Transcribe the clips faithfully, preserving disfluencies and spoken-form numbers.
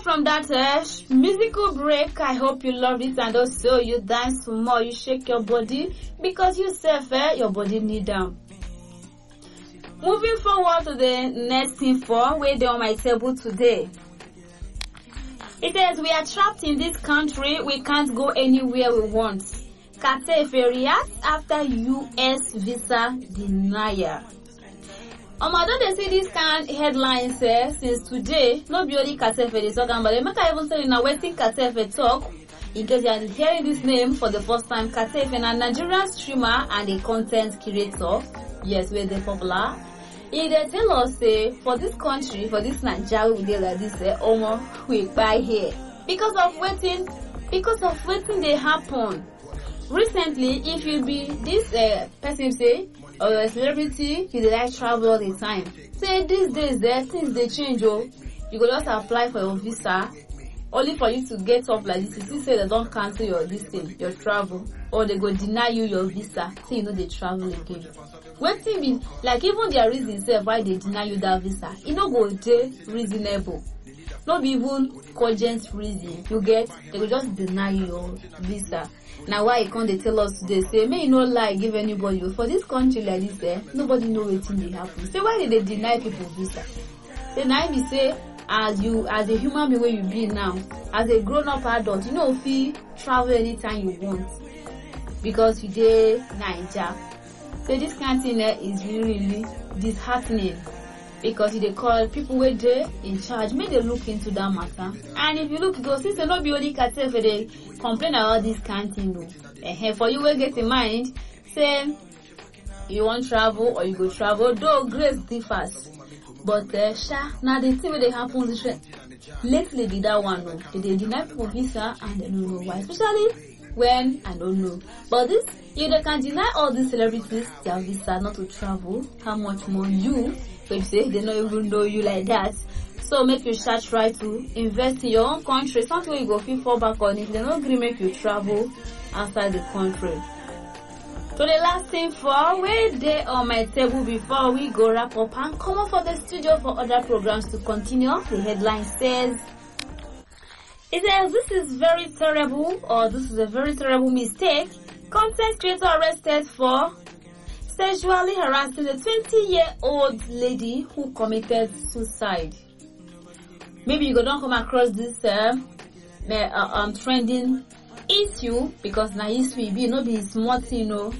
from that uh, musical break, I hope you love it and also you dance more, you shake your body because you self, eh, your body need them. Moving forward to the next info, where they on my table today. It says we are trapped in this country, we can't go anywhere we want. Katefe reacts after U S visa denial. Um, I don't see this kind of headlines eh, since today. Not be only Katefe they talk about it. Make I even tell you now waiting Katefe talk. In case you are hearing this name for the first time, Katefe is a Nigerian streamer and a content creator. Yes, we're the popular. He they tell us say for this country, for this Nigeria we dey like this eh, omo we buy here because of waiting, because of waiting they happen. Recently, if you be this uh, person say or a celebrity, you dey like travel all the time. Say these days there, things they change. Oh, you go just apply for your visa, only for you to get off like this. You see, say they don't cancel your this thing, your travel, or they go deny you your visa. So you know they travel again. Waiting be like even their reason itself why they deny you that visa. It no go dey reasonable. Not be even cogent reason. You get they will just deny you your visa. Now why can't they tell us today? Say may you no lie give anybody for this country like this eh, nobody know wetin dey happen. Say why did they deny people visa? Say now me say as you as a human being where you be now, as a grown up adult, you know if you travel anytime you want because you dey Naija. So this kind of thing eh, is really really disheartening. Because they call people where they in charge, may they look into that matter. And if you look, you go see, so not be only Katefe they complain about this kind of thing. Uh, for you, will get in mind, say you want travel or you go travel, though grace differs. But uh, sha, now the thing where they happen is lately did that one, no. They deny people visa and they don't know why, especially when I don't know. But this, if they can deny all these celebrities their visa not to travel, how much more you? So you say they don't even know you like that. So make you start try to invest in your own country. Something you go feel fall back on if they don't agree make you travel outside the country. So the last thing for where they on my table before we go wrap up and come up for the studio for other programs to continue. The headline says it says this is very terrible or this is a very terrible mistake. Content creator arrested for sexually harassing a twenty-year-old lady who committed suicide. Maybe you go don't come across this uh, uh, um trending issue because now issue be no be smart, you know.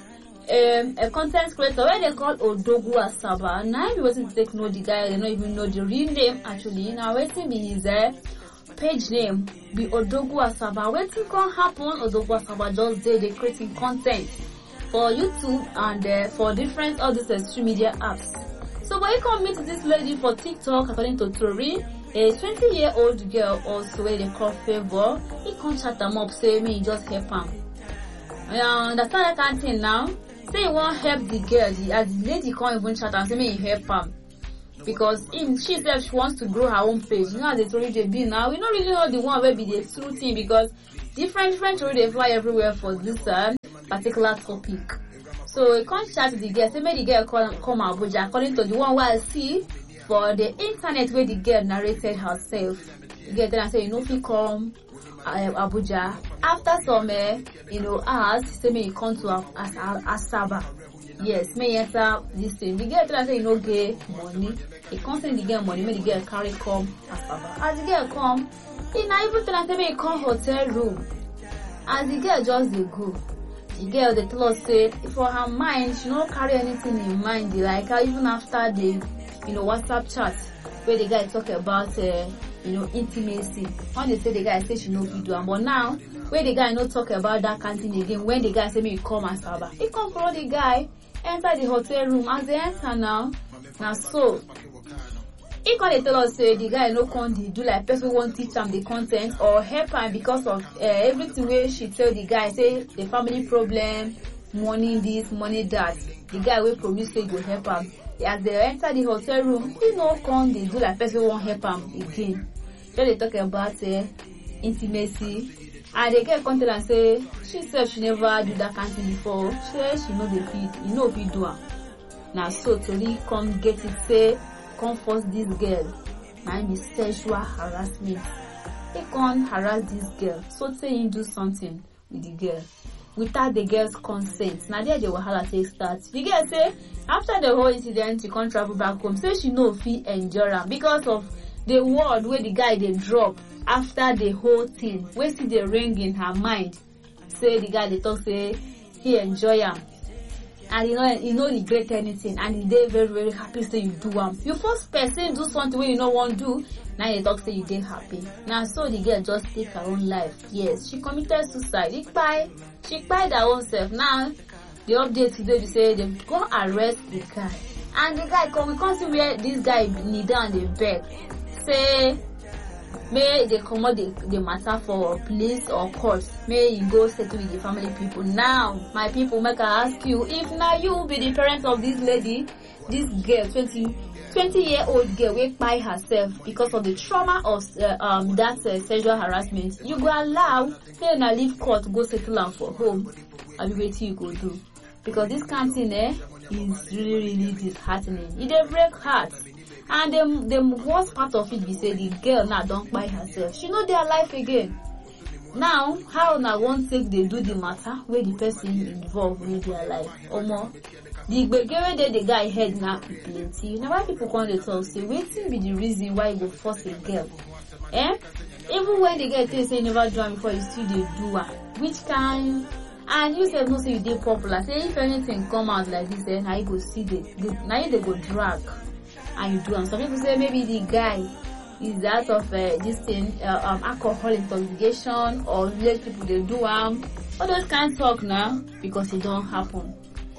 Um, a content creator where they call Odogwu Asaba. Now if you want to take know the guy, they don't even know the real name actually. Now waiting be his uh, page name be Odogwu Asaba. Waiting can happen. Odogwu Asaba just did they creating content for YouTube and uh, for different other social media apps. So when you come meet this lady for TikTok, according to Tori, a twenty-year-old girl also where they call Favor, he can't chat them up, say me just help him. Now understand that kind of thing now. Say you won't help the girl, the, as the lady can't even chat and say me help him. Because in she said she wants to grow her own page. You know how the story they be now. We don't really know the one where be the true thing because different different story they fly everywhere for this uh, particular topic. So you can't chat the girl. Say make the girl come come Abuja according to the one where I see for the internet where the girl narrated herself. The girl then say you know if you come uh, Abuja after some uh, you know hours, say me you come to as Asaba. Yes, me enter this thing. The girl tell say you no get money. He can't send the girl money. Make the girl carry come Asaba. As the girl come, he not even tell say me you come hotel room. As the girl just dey go. The girl they tell us say for her mind she don't carry anything in mind like her even after the you know WhatsApp chat where the guy talk about uh, you know intimacy. When they say the guy say she no fit do am, but now where the guy no talk about that kind of thing again when the guy say me come as Asaba, he come follow the guy enter the hotel room. As they enter now, now so he can't tell us say the guy no come dey do like person won't teach him the content or help him because of uh, everything where she tell the guy say the family problem, money this, money that. The guy will promise say go help him. As they enter the hotel room, he no come dey do like person won't help him again. So they talk about uh, intimacy. And the girl come tell and say she said she never do that kind of thing before. She said she know the fit, you know if do am. Now so Tori come get it say come force this girl na be sexual harassment. They can't harass this girl, so say him do something with the girl without the girl's consent. Now there the wahala take start. The girl say after the whole incident, she can't travel back home. Say she no fit enjoy am because of the word where the guy they drop after the whole thing. Where see the ring in her mind. Say the guy they talk say he enjoy am. And you know, you know regret anything, and he dey very very happy say you do am. You first person do something wey you no wan do, now you talk say you dey happy. Now so the girl just take her own life. Yes, she committed suicide. She kpai, she kpai her own self. Now the update today be say they go arrest the guy, and the guy come. We come see where this guy kneel down dey beg, say may they comot the the matter for police or court. May you go settle with the family people. Now, my people, make I ask you, if now you be the parent of this lady, this girl, twenty year old girl, will by herself because of the trauma of uh, um that uh, sexual harassment, you go allow may na leave court go settle am for home. I be waiting you go do, because this kind of thing eh is really really disheartening. It dey break heart. And the, the worst part of it be say the girl now don't buy herself. She know their life again. Now, how now one take they do the matter where the person involved with their life or more? The girl where the guy head now plenty. Now why people come to talk say waiting be the reason why you go force a girl? Eh? Even when the girl tell say never do am before, you still they do her. Which kind? And you said no say you did popular. Say if anything come out like this, then now you go see the now you they go drag. And you do them. Some people say maybe the guy is that of uh, this thing, uh, um, alcohol intoxication, or let people they do um all those kind of talk now because it don't happen.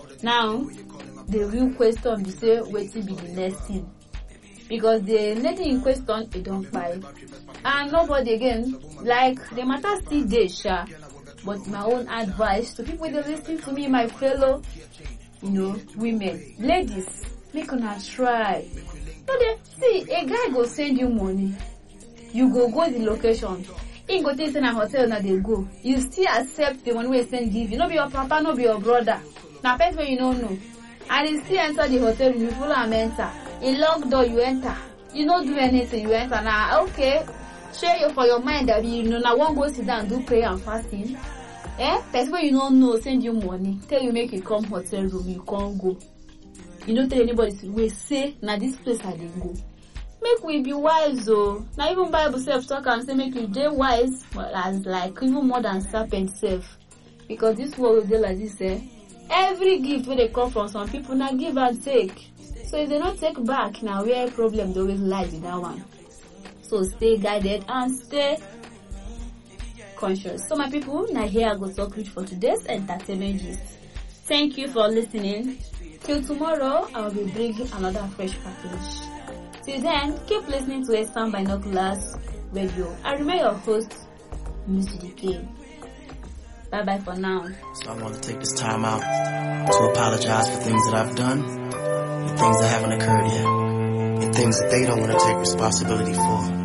Now the real question is say wait till be the next thing, because the lady in question it don't buy, and nobody again like the matter still there, sha. But my own advice to people that listen to me, my fellow, you know, women, ladies. Make una try. No, they see a guy go send you money. You go go the location. He go take a hotel na they go. You still accept the money we send give you. No be your papa, no be your brother. Now person you don't know. And you still enter the hotel. You follow and enter. In lock door you enter. You don't do anything. You enter now. Okay. Share you for your mind that you know now one go sit down and do prayer and fasting. Eh? Person you don't know send you money. Tell you make you come hotel room. You can't go. You don't tell anybody we say now this place I didn't go. Make we be wise though. Now even Bible self talk and say make you be wise, but as like even more than serpent self. Because this world will like this eh. Every gift where they come from some people now give and take. So if they don't take back now where problem they always lie with that one. So stay guided and stay conscious. So my people, now here I go talk with for today's entertainment gist. Thank you for listening. Till tomorrow, I will be bringing another fresh package. Till then, keep listening to Eastern Binoculars Radio. I remain your host, Miss D K. Bye bye for now. So I want to take this time out to apologize for things that I've done, and things that haven't occurred yet, and things that they don't want to take responsibility for.